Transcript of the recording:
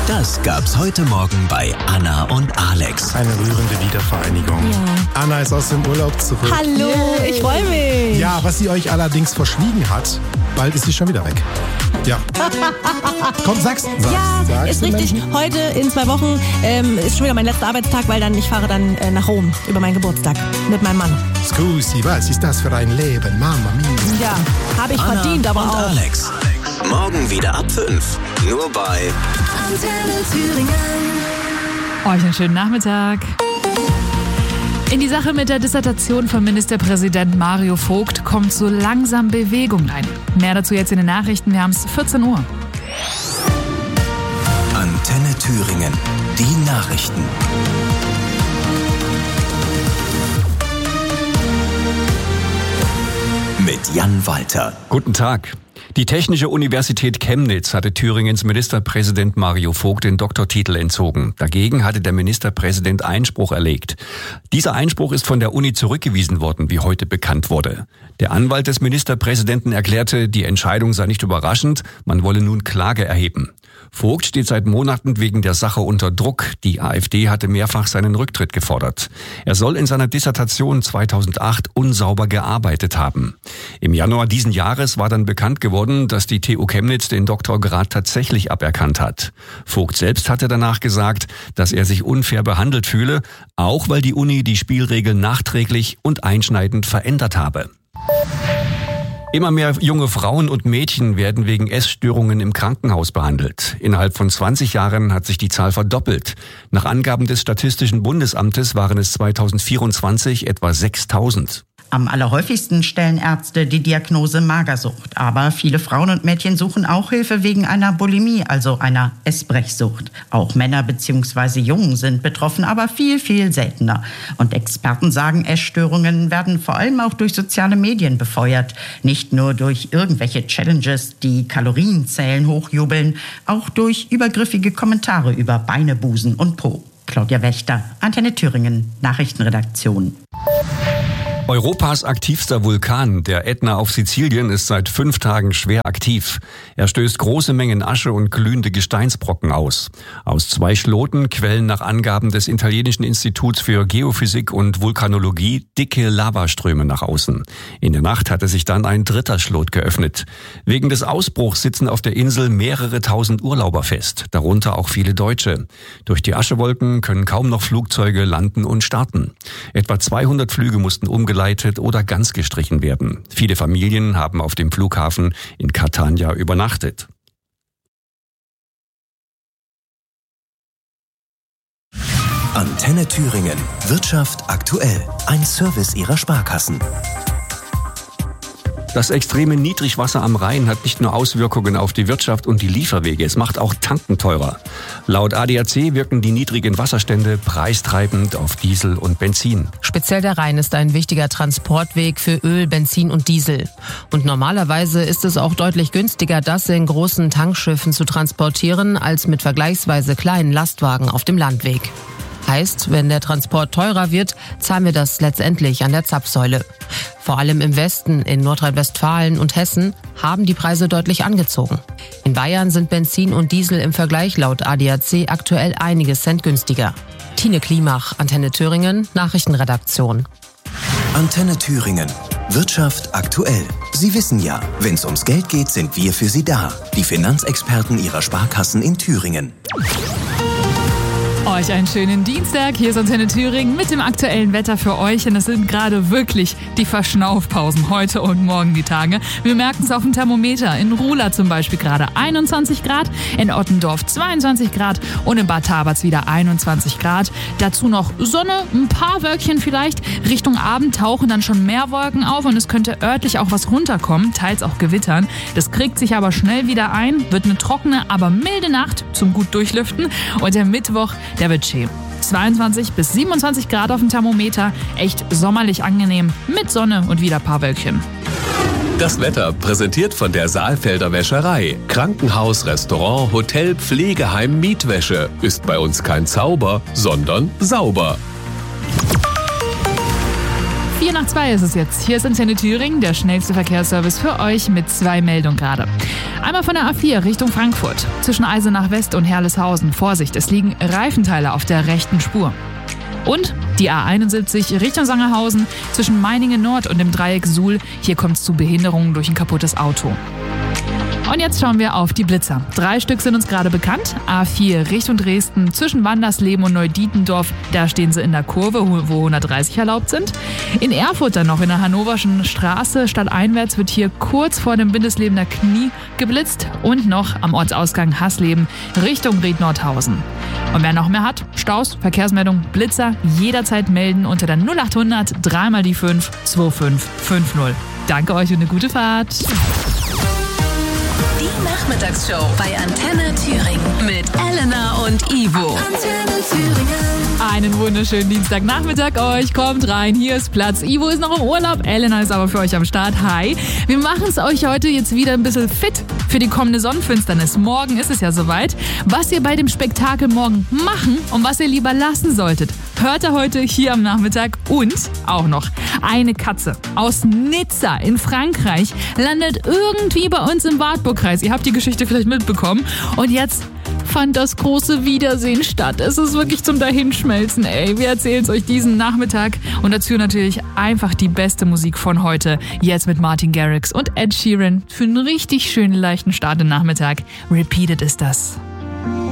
Das gab's heute Morgen bei Anna und Alex. Eine rührende Wiedervereinigung. Ja. Anna ist aus dem Urlaub zurück. Hallo, ich freue mich. Ja, was sie euch allerdings verschwiegen hat, bald ist sie schon wieder weg. Ja. Komm, sag's. Ja, ist richtig. Heute in 2 Wochen ist schon wieder mein letzter Arbeitstag, weil ich fahre dann nach Rom über meinen Geburtstag mit meinem Mann. Scusi, was ist das für ein Leben? Mama mia. Ja, habe ich Anna verdient, aber und auch. Alex. Morgen wieder ab 5. Nur bei Antenne Thüringen. Euch einen schönen Nachmittag. In die Sache mit der Dissertation von Ministerpräsident Mario Vogt kommt so langsam Bewegung rein. Mehr dazu jetzt in den Nachrichten. Wir haben es 14 Uhr. Antenne Thüringen. Die Nachrichten. Mit Jan Walter. Guten Tag. Die Technische Universität Chemnitz hatte Thüringens Ministerpräsident Mario Vogt den Doktortitel entzogen. Dagegen hatte der Ministerpräsident Einspruch erlegt. Dieser Einspruch ist von der Uni zurückgewiesen worden, wie heute bekannt wurde. Der Anwalt des Ministerpräsidenten erklärte, die Entscheidung sei nicht überraschend, man wolle nun Klage erheben. Vogt steht seit Monaten wegen der Sache unter Druck. Die AfD hatte mehrfach seinen Rücktritt gefordert. Er soll in seiner Dissertation 2008 unsauber gearbeitet haben. Im Januar diesen Jahres war dann bekannt geworden, dass die TU Chemnitz den Doktorgrad tatsächlich aberkannt hat. Vogt selbst hatte danach gesagt, dass er sich unfair behandelt fühle, auch weil die Uni die Spielregeln nachträglich und einschneidend verändert habe. Immer mehr junge Frauen und Mädchen werden wegen Essstörungen im Krankenhaus behandelt. Innerhalb von 20 Jahren hat sich die Zahl verdoppelt. Nach Angaben des Statistischen Bundesamtes waren es 2024 etwa 6.000. Am allerhäufigsten stellen Ärzte die Diagnose Magersucht. Aber viele Frauen und Mädchen suchen auch Hilfe wegen einer Bulimie, also einer Essbrechsucht. Auch Männer bzw. Jungen sind betroffen, aber viel, viel seltener. Und Experten sagen, Essstörungen werden vor allem auch durch soziale Medien befeuert. Nicht nur durch irgendwelche Challenges, die Kalorienzählen hochjubeln, auch durch übergriffige Kommentare über Beine, Busen und Po. Claudia Wächter, Antenne Thüringen, Nachrichtenredaktion. Europas aktivster Vulkan, der Ätna auf Sizilien, ist seit 5 Tagen schwer aktiv. Er stößt große Mengen Asche und glühende Gesteinsbrocken aus. Aus 2 Schloten quellen nach Angaben des italienischen Instituts für Geophysik und Vulkanologie dicke Lavaströme nach außen. In der Nacht hatte sich dann ein 3. Schlot geöffnet. Wegen des Ausbruchs sitzen auf der Insel mehrere tausend Urlauber fest, darunter auch viele Deutsche. Durch die Aschewolken können kaum noch Flugzeuge landen und starten. Etwa 200 Flüge mussten umgeleitet oder ganz gestrichen werden. Viele Familien haben auf dem Flughafen in Catania übernachtet. Antenne Thüringen. Wirtschaft aktuell. Ein Service ihrer Sparkassen. Das extreme Niedrigwasser am Rhein hat nicht nur Auswirkungen auf die Wirtschaft und die Lieferwege, es macht auch Tanken teurer. Laut ADAC wirken die niedrigen Wasserstände preistreibend auf Diesel und Benzin. Speziell der Rhein ist ein wichtiger Transportweg für Öl, Benzin und Diesel. Und normalerweise ist es auch deutlich günstiger, das in großen Tankschiffen zu transportieren, als mit vergleichsweise kleinen Lastwagen auf dem Landweg. Heißt, wenn der Transport teurer wird, zahlen wir das letztendlich an der Zapfsäule. Vor allem im Westen, in Nordrhein-Westfalen und Hessen, haben die Preise deutlich angezogen. In Bayern sind Benzin und Diesel im Vergleich laut ADAC aktuell einige Cent günstiger. Tine Klimach, Antenne Thüringen, Nachrichtenredaktion. Antenne Thüringen. Wirtschaft aktuell. Sie wissen ja, wenn es ums Geld geht, sind wir für Sie da. Die Finanzexperten Ihrer Sparkassen in Thüringen. Euch einen schönen Dienstag. Hier ist Antenne Thüringen mit dem aktuellen Wetter für euch. Und es sind gerade wirklich die Verschnaufpausen heute und morgen die Tage. Wir merken es auf dem Thermometer. In Ruhla zum Beispiel gerade 21 Grad, in Ottendorf 22 Grad und in Bad Taberz wieder 21 Grad. Dazu noch Sonne, ein paar Wölkchen vielleicht. Richtung Abend tauchen dann schon mehr Wolken auf und es könnte örtlich auch was runterkommen, teils auch Gewittern. Das kriegt sich aber schnell wieder ein, wird eine trockene, aber milde Nacht zum gut durchlüften. Und der Mittwoch, der wird schön. 22 bis 27 Grad auf dem Thermometer, echt sommerlich angenehm, mit Sonne und wieder ein paar Wölkchen. Das Wetter präsentiert von der Saalfelder Wäscherei. Krankenhaus, Restaurant, Hotel, Pflegeheim, Mietwäsche. Ist bei uns kein Zauber, sondern sauber. 1:04 ist es jetzt. Hier ist Antenne Thüringen, der schnellste Verkehrsservice für euch mit 2 Meldungen gerade. Einmal von der A4 Richtung Frankfurt. Zwischen Eisenach West und Herleshausen. Vorsicht, es liegen Reifenteile auf der rechten Spur. Und die A71 Richtung Sangerhausen zwischen Meiningen Nord und dem Dreieck Suhl. Hier kommt es zu Behinderungen durch ein kaputtes Auto. Und jetzt schauen wir auf die Blitzer. 3 Stück sind uns gerade bekannt. A4 Richtung Dresden zwischen Wandersleben und Neudietendorf. Da stehen sie in der Kurve, wo 130 erlaubt sind. In Erfurt dann noch in der Hannoverschen Straße. Stadteinwärts wird hier kurz vor dem Windeslebener Knie geblitzt. Und noch am Ortsausgang Hassleben Richtung Ried-Nordhausen. Und wer noch mehr hat, Staus, Verkehrsmeldung, Blitzer, jederzeit melden unter der 0800 3 die 5 2550. Danke euch und eine gute Fahrt. Die Nachmittagsshow bei Antenne Thüringen mit Elena und Ivo. Antenne Thüringen. Einen wunderschönen Dienstagnachmittag euch. Kommt rein, hier ist Platz. Ivo ist noch im Urlaub, Elena ist aber für euch am Start. Hi. Wir machen es euch heute jetzt wieder ein bisschen fit für die kommende Sonnenfinsternis. Morgen ist es ja soweit. Was ihr bei dem Spektakel morgen machen und was ihr lieber lassen solltet, hört ihr heute hier am Nachmittag. Und auch noch eine Katze aus Nizza in Frankreich landet irgendwie bei uns im Wartburgkreis. Ihr habt die Geschichte vielleicht mitbekommen. Und jetzt fand das große Wiedersehen statt. Es ist wirklich zum Dahinschmelzen, ey. Wir erzählen es euch diesen Nachmittag. Und dazu natürlich einfach die beste Musik von heute. Jetzt mit Martin Garrix und Ed Sheeran für einen richtig schönen, leichten Start im Nachmittag. Repeated ist das.